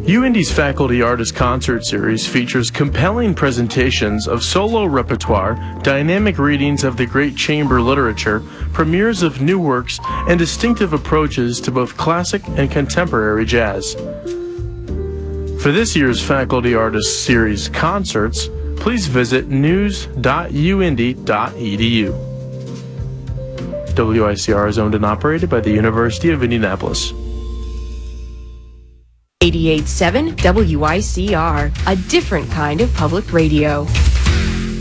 UIndy's Faculty Artist Concert Series features compelling presentations of solo repertoire, dynamic readings of the great chamber literature, premieres of new works, and distinctive approaches to both classic and contemporary jazz. For this year's Faculty Artist Series concerts, please visit news.uindy.edu. WICR is owned and operated by the University of Indianapolis. 88.7 WICR, a different kind of public radio.